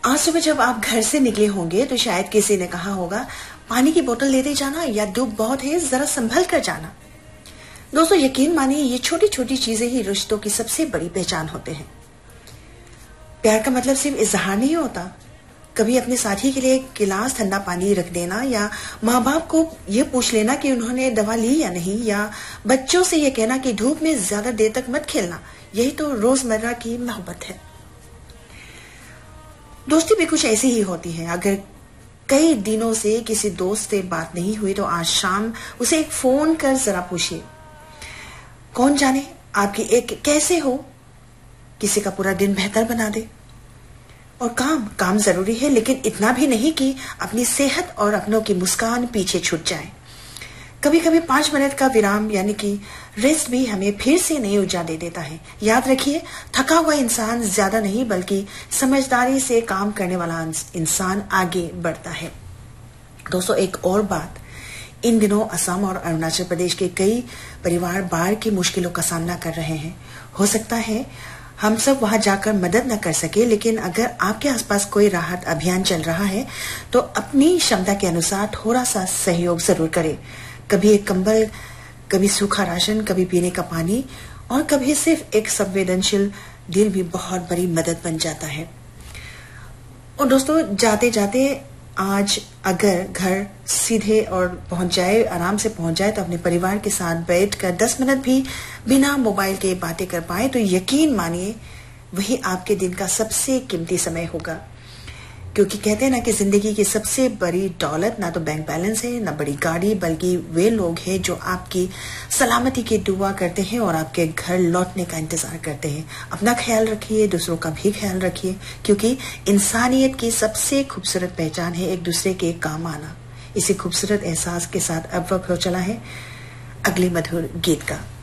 आज सुबह जब आप घर से निकले होंगे तो शायद किसी ने कहा होगा, पानी की बोतल लेते जाना या धूप बहुत है, जरा संभल कर जाना। दोस्तों, यकीन मानिए ये छोटी छोटी चीजें ही रिश्तों की सबसे बड़ी पहचान होते हैं। प्यार का मतलब सिर्फ इजहार नहीं होता। कभी अपने साथी के लिए एक गिलास ठंडा पानी रख देना, या माँ बाप को यह पूछ लेना कि उन्होंने दवा ली या नहीं, या बच्चों से यह कहना कि धूप में ज्यादा देर तक मत खेलना, यही तो रोजमर्रा की मोहब्बत है। दोस्ती भी कुछ ऐसी ही होती है। अगर कई दिनों से किसी दोस्त से बात नहीं हुई तो आज शाम उसे एक फोन कर जरा पूछिए, कौन जाने आपकी एक कैसे हो, किसी का पूरा दिन बेहतर बना दे। और काम जरूरी है, लेकिन इतना भी नहीं कि अपनी सेहत और अपनों की मुस्कान पीछे छूट जाए। कभी कभी 5 मिनट का विराम यानी कि रेस्ट भी हमें फिर से नई ऊर्जा दे देता है। याद रखिए, थका हुआ इंसान ज्यादा नहीं बल्कि समझदारी से काम करने वाला इंसान आगे बढ़ता है। दोस्तों, एक और बात, इन दिनों असम और अरुणाचल प्रदेश के कई परिवार बाढ़ की मुश्किलों का सामना कर रहे हैं। हो सकता है हम सब वहां जाकर मदद न कर सके, लेकिन अगर आपके आसपास कोई राहत अभियान चल रहा है तो अपनी क्षमता के अनुसार थोड़ा सा सहयोग जरूर करें। कभी एक कंबल, कभी सूखा राशन, कभी पीने का पानी, और कभी सिर्फ एक संवेदनशील दिल भी बहुत बड़ी मदद बन जाता है। और दोस्तों, जाते जाते आज अगर घर सीधे और पहुंच जाए, आराम से पहुंच जाए, तो अपने परिवार के साथ बैठकर 10 मिनट भी बिना मोबाइल के बातें कर पाए तो यकीन मानिए वही आपके दिन का सबसे कीमती समय होगा। क्योंकि कहते हैं ना कि जिंदगी की सबसे बड़ी दौलत ना तो बैंक बैलेंस है, ना बड़ी गाड़ी, बल्कि वे लोग हैं जो आपकी सलामती की दुआ करते हैं और आपके घर लौटने का इंतजार करते हैं। अपना ख्याल रखिए, दूसरों का भी ख्याल रखिए, क्योंकि इंसानियत की सबसे खूबसूरत पहचान है एक दूसरे के काम आना। इसी खूबसूरत एहसास के साथ अब वक्त हो चला है अगले मधुर गीत का।